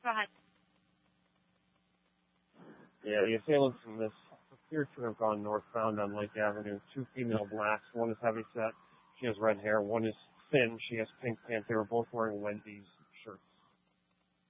Go ahead. Yeah, the assailants in this appear to have gone northbound on Lake Avenue. Two female blacks. One is heavyset. She has red hair. One is thin. She has pink pants. They were both wearing Wendy's shirts.